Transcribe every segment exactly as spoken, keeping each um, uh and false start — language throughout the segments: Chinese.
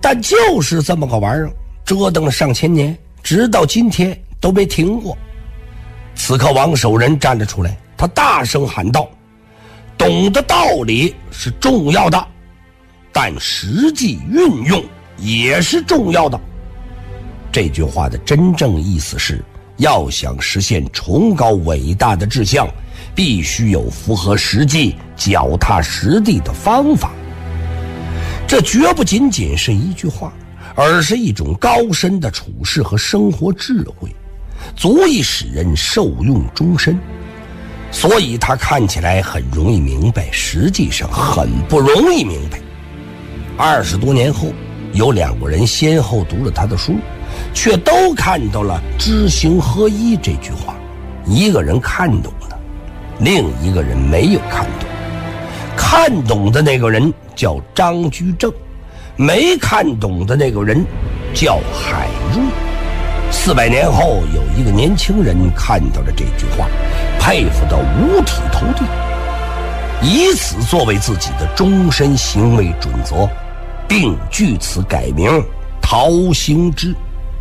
但就是这么个玩意儿，折腾了上千年，直到今天都没停过。此刻王守仁站了出来，他大声喊道：懂得道理是重要的，但实际运用也是重要的。这句话的真正意思是，要想实现崇高伟大的志向，必须有符合实际、脚踏实地的方法。这绝不仅仅是一句话，而是一种高深的处事和生活智慧，足以使人受用终身。所以他看起来很容易明白，实际上很不容易明白。二十多年后，有两个人先后读了他的书，却都看到了知行合一这句话。一个人看懂了，另一个人没有看懂。看懂的那个人叫张居正，没看懂的那个人叫海瑞。四百年后，有一个年轻人看到了这句话，佩服得五体投地，以此作为自己的终身行为准则，并据此改名陶行知。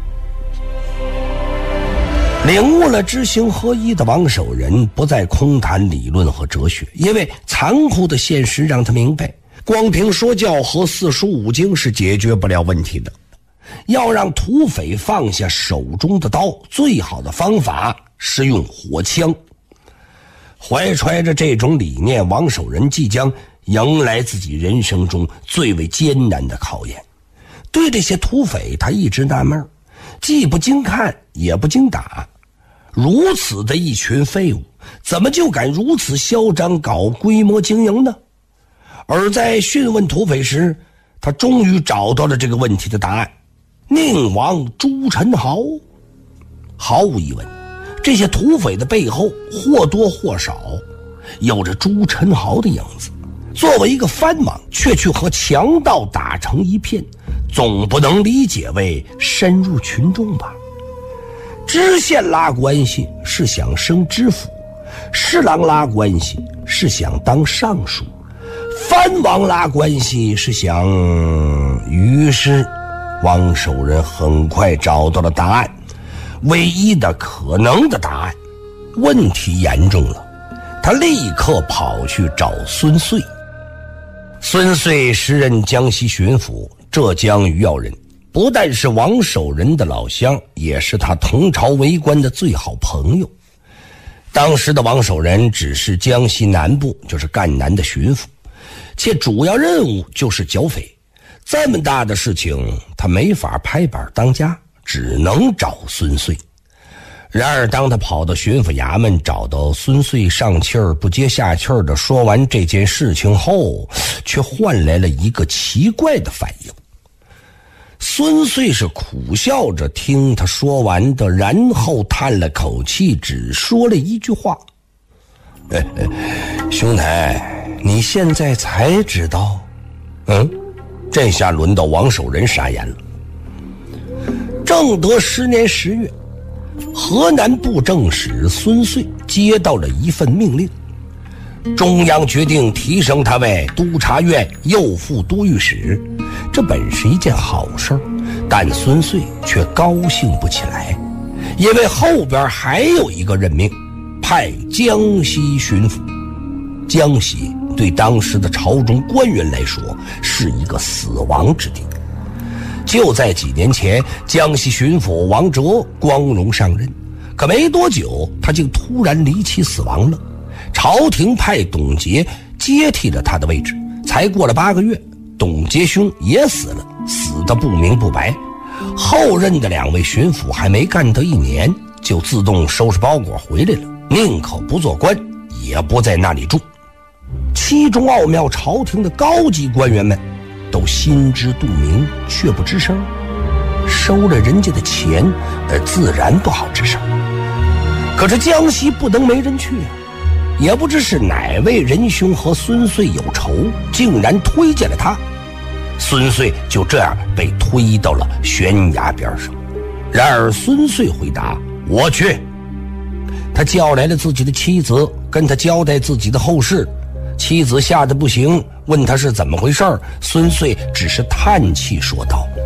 领悟了知行合一的王守仁不再空谈理论和哲学，因为残酷的现实让他明白，光凭说教和四书五经是解决不了问题的。要让土匪放下手中的刀，最好的方法是用火枪。怀揣着这种理念，王守仁即将迎来自己人生中最为艰难的考验。对这些土匪，他一直纳闷，既不经看也不经打，如此的一群废物，怎么就敢如此嚣张搞规模经营呢？而在讯问土匪时，他终于找到了这个问题的答案：宁王朱宸濠。毫无疑问，这些土匪的背后或多或少有着朱宸濠的影子。作为一个藩王，却去和强盗打成一片，总不能理解为深入群众吧？知县拉关系是想升知府，侍郎拉关系是想当尚书，藩王拉关系是想……于是王守仁很快找到了答案，唯一的可能的答案。问题严重了，他立刻跑去找孙遂。孙遂时任江西巡抚，浙江余姚人，不但是王守仁的老乡，也是他同朝为官的最好朋友。当时的王守仁只是江西南部，就是赣南的巡抚，且主要任务就是剿匪。这么大的事情，他没法拍板当家，只能找孙遂。然而当他跑到巡抚衙门，找到孙遂上气儿不接下气儿的说完这件事情后，却换来了一个奇怪的反应。孙遂是苦笑着听他说完的，然后叹了口气，只说了一句话：哎哎，兄台，你现在才知道？嗯，这下轮到王守仁傻眼了。正德十年十月，河南布政使孙遂接到了一份命令，中央决定提升他为督察院右副都御史。这本是一件好事，但孙遂却高兴不起来，因为后边还有一个任命，派江西巡抚。江西对当时的朝中官员来说是一个死亡之地。就在几年前，江西巡抚王哲光荣上任，可没多久他竟突然离奇死亡了。朝廷派董杰接替了他的位置，才过了八个月，董杰兄也死了，死得不明不白。后任的两位巡抚还没干得一年，就自动收拾包裹回来了，宁可不做官，也不在那里住。其中奥妙，朝廷的高级官员们都心知肚明，却不吱声。收了人家的钱，呃，自然不好吱声。可是江西不能没人去啊！也不知是哪位仁兄和孙遂有仇，竟然推荐了他。孙遂就这样被推到了悬崖边上。然而孙遂回答：我去。他叫来了自己的妻子，跟他交代自己的后事。妻子吓得不行，问他是怎么回事，孙遂只是叹气说道：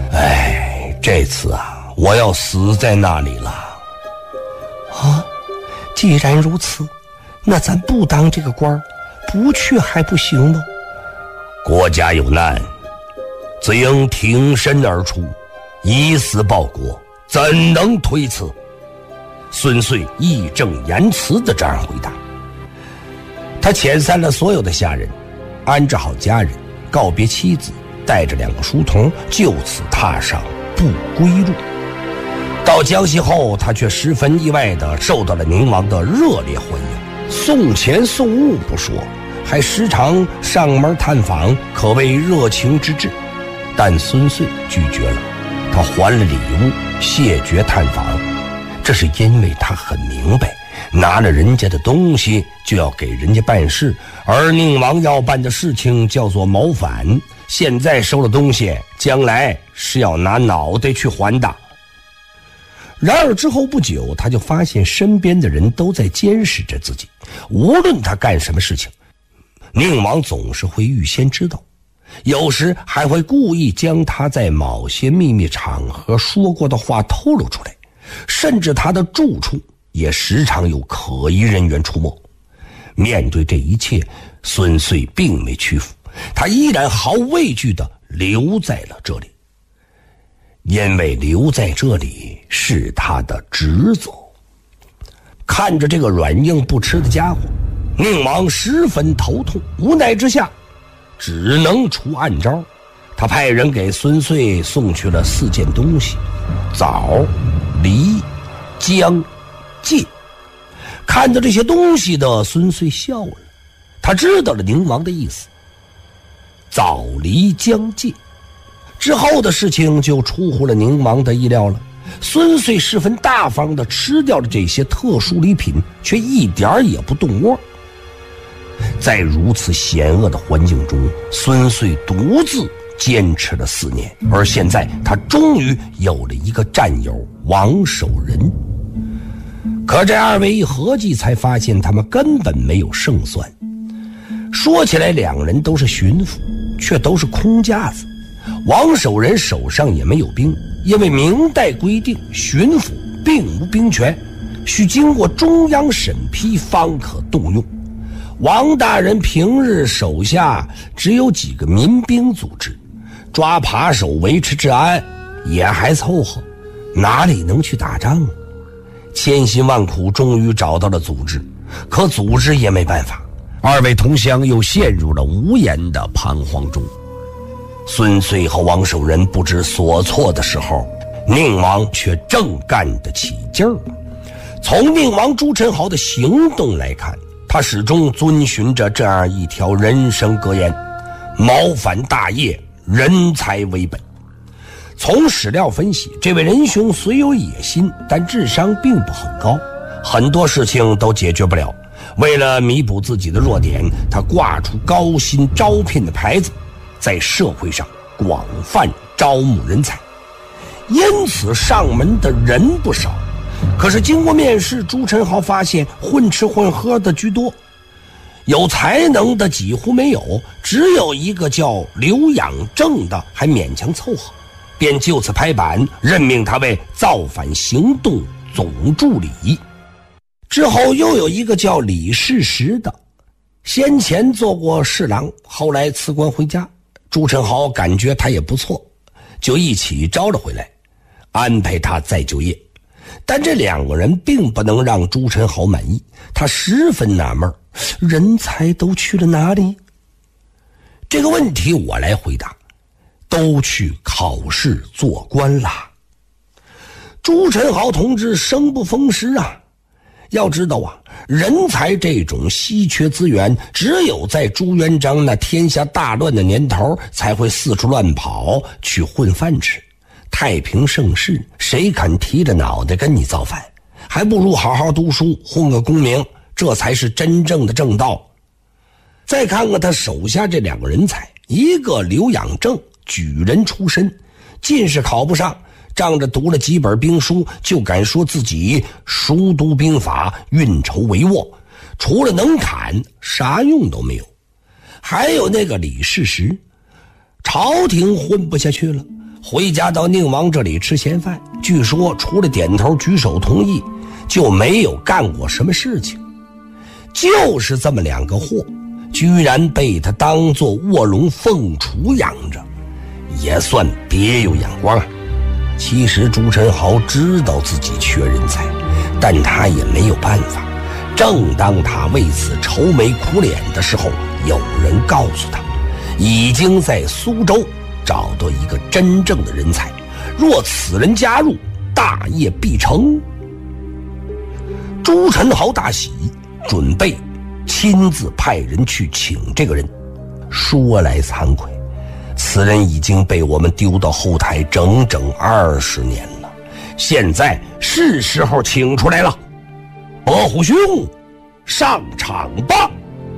哎，这次啊，我要死在那里了。 啊，既然如此，那咱不当这个官儿，不去还不行吗？ 国家有难，自应挺身而出，以死报国，怎能推辞？孙遂义正言辞地这样回答。他遣散了所有的下人，安置好家人，告别妻子，带着两个书童就此踏上不归路。到江西后，他却十分意外地受到了宁王的热烈欢迎，送钱送物不说，还时常上门探访，可谓热情之至。但孙遂拒绝了，他还了礼物，谢绝探访。这是因为他很明白，拿了人家的东西就要给人家办事，而宁王要办的事情叫做谋反，现在收了东西，将来是要拿脑袋去还的。然而之后不久，他就发现身边的人都在监视着自己，无论他干什么事情，宁王总是会预先知道，有时还会故意将他在某些秘密场合说过的话透露出来，甚至他的住处也时常有可疑人员出没。面对这一切，孙遂并没屈服，他依然毫无畏惧地留在了这里，因为留在这里是他的职责。看着这个软硬不吃的家伙，宁王十分头痛，无奈之下只能出暗招。他派人给孙遂送去了四件东西：枣、梨、姜、芥。看到这些东西的孙遂笑了，他知道了宁王的意思。枣、梨、姜、芥之后的事情就出乎了宁王的意料了。孙遂十分大方地吃掉了这些特殊礼品，却一点也不动窝。在如此险恶的环境中，孙遂独自坚持了四年，而现在他终于有了一个战友王守仁。可这二位一合计，才发现他们根本没有胜算。说起来，两人都是巡抚，却都是空架子。王守仁手上也没有兵，因为明代规定巡抚并无兵权，需经过中央审批方可动用。王大人平日手下只有几个民兵组织，抓扒手维持治安也还凑合，哪里能去打仗啊？千辛万苦终于找到了组织，可组织也没办法，二位同乡又陷入了无言的彷徨中。孙遂和王守仁不知所措的时候，宁王却正干得起劲儿。从宁王朱宸濠的行动来看，他始终遵循着这样一条人生格言：谋反大业，人才为本。从史料分析，这位仁兄虽有野心，但智商并不很高，很多事情都解决不了。为了弥补自己的弱点，他挂出高薪招聘的牌子，在社会上广泛招募人才，因此上门的人不少。可是经过面试，朱宸濠发现混吃混喝的居多，有才能的几乎没有，只有一个叫刘养正的还勉强凑合，便就此拍板，任命他为造反行动总助理。之后又有一个叫李世石的，先前做过侍郎，后来辞官回家，朱宸濠感觉他也不错，就一起招了回来，安排他再就业。但这两个人并不能让朱宸濠满意，他十分纳闷，人才都去了哪里？这个问题我来回答，都去考试做官啦。朱宸濠同志生不逢时啊！要知道啊，人才这种稀缺资源，只有在朱元璋那天下大乱的年头才会四处乱跑去混饭吃。太平盛世，谁肯提着脑袋跟你造反？还不如好好读书，混个功名，这才是真正的正道。再看看他手下这两个人才，一个刘养正，举人出身，进士考不上，仗着读了几本兵书就敢说自己熟读兵法，运筹帷幄，除了能砍啥用都没有。还有那个李世石，朝廷混不下去了， 回家到宁王这里吃闲饭，据说除了点头举手同意，就没有干过什么事情。就是这么两个货，居然被他当作卧龙凤雏养着，也算别有眼光啊。其实朱宸濠知道自己缺人才，但他也没有办法。正当他为此愁眉苦脸的时候，有人告诉他，已经在苏州找到一个真正的人才，若此人加入，大业必成。朱宸濠大喜，准备亲自派人去请这个人。说来惭愧，此人已经被我们丢到后台整整二十年了，现在是时候请出来了。伯虎兄，上场吧。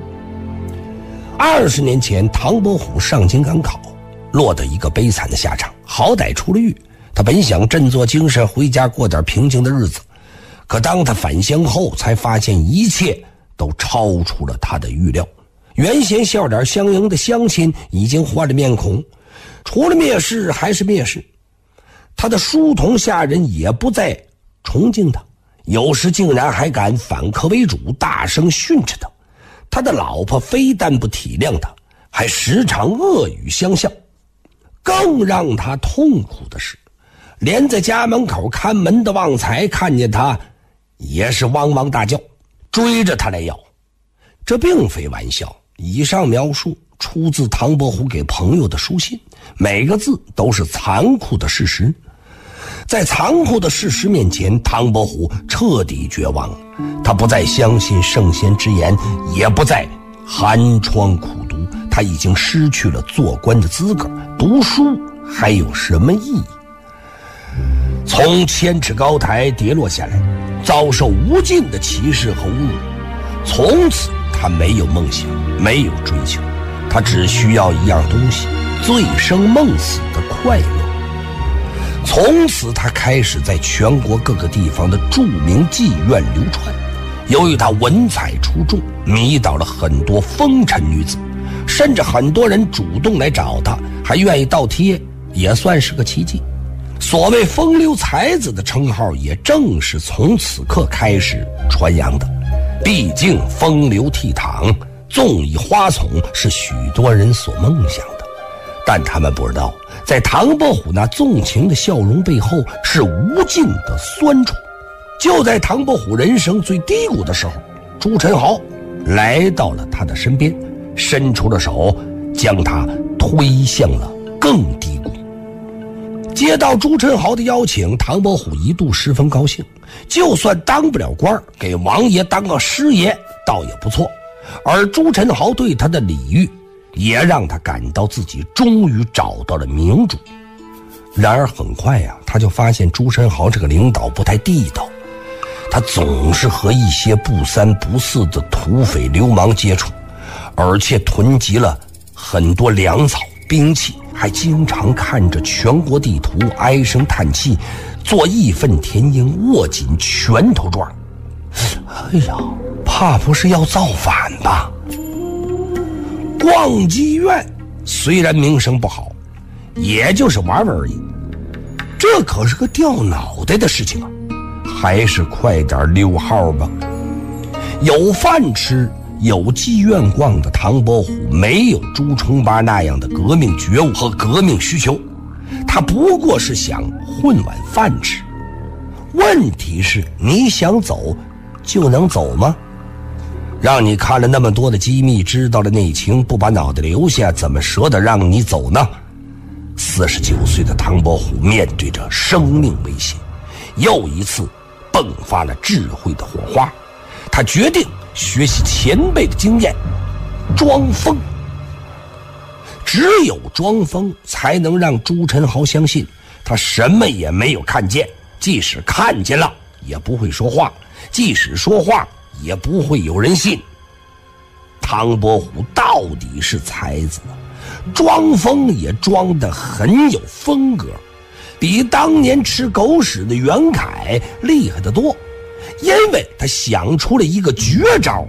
二十年前，唐伯虎上京赶考，落得一个悲惨的下场。好歹出了狱，他本想振作精神回家过点平静的日子，可当他返乡后，才发现一切都超出了他的预料。原先笑脸相迎的乡亲已经换了面孔，除了蔑视还是蔑视。他的书童下人也不再崇敬他，有时竟然还敢反客为主，大声训斥他。他的老婆非但不体谅他，还时常恶语相向。更让他痛苦的是，连在家门口看门的旺财看见他也是汪汪大叫，追着他来要。这并非玩笑，以上描述出自唐伯虎给朋友的书信，每个字都是残酷的事实。在残酷的事实面前，唐伯虎彻底绝望了。他不再相信圣贤之言，也不再寒窗苦读，他已经失去了做官的资格，读书还有什么意义？从千尺高台跌落下来，遭受无尽的歧视和侮辱。从此他没有梦想，没有追求，他只需要一样东西，醉生梦死的快乐。从此他开始在全国各个地方的著名妓院流窜。由于他文采出众，迷倒了很多风尘女子，甚至很多人主动来找他，还愿意倒贴，也算是个奇迹。所谓风流才子的称号也正是从此刻开始传扬的。毕竟风流倜傥、纵意花丛是许多人所梦想的，但他们不知道，在唐伯虎那纵情的笑容背后是无尽的酸楚。就在唐伯虎人生最低谷的时候，朱宸濠来到了他的身边，伸出了手，将他推向了更低谷。接到朱宸濠的邀请，唐伯虎一度十分高兴，就算当不了官，给王爷当个师爷倒也不错。而朱宸濠对他的礼遇，也让他感到自己终于找到了明主。然而很快呀、啊，他就发现朱宸濠这个领导不太地道，他总是和一些不三不四的土匪流氓接触，而且囤积了很多粮草兵器，还经常看着全国地图唉声叹气，做义愤填膺，握紧拳头状。哎呀，怕不是要造反吧？逛妓院虽然名声不好，也就是玩玩而已，这可是个掉脑袋的事情啊！还是快点溜号吧。有饭吃，有妓院逛的唐伯虎没有朱重八那样的革命觉悟和革命需求，他不过是想混碗饭吃。问题是，你想走就能走吗？让你看了那么多的机密，知道了内情，不把脑袋留下，怎么舍得让你走呢？四十九岁的唐伯虎面对着生命威胁，又一次迸发了智慧的火花。他决定学习前辈的经验，装疯。只有装疯才能让朱宸濠相信他什么也没有看见，即使看见了也不会说话，即使说话也不会有人信。唐伯虎到底是才子啊，装疯也装得很有风格，比当年吃狗屎的袁凯厉害得多。因为他想出了一个绝招，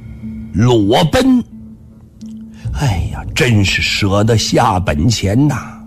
裸奔。哎呀，真是舍得下本钱呐！